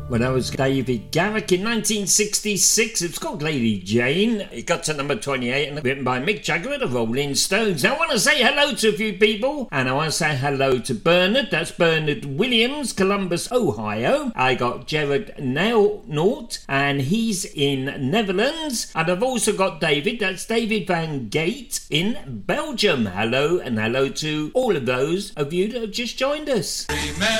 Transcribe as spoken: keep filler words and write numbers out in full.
Well, that was David Garrick in nineteen sixty-six. It's called Lady Jane. It got to number twenty-eight and written by Mick Jagger of the Rolling Stones. I want to say hello to a few people, and I want to say hello to Bernard. That's Bernard Williams, Columbus, Ohio. I got Jared Nailnort, and he's in Netherlands. And I've also got David. That's David Van Gate in Belgium. Hello, and hello to all of those of you that have just joined us. Remember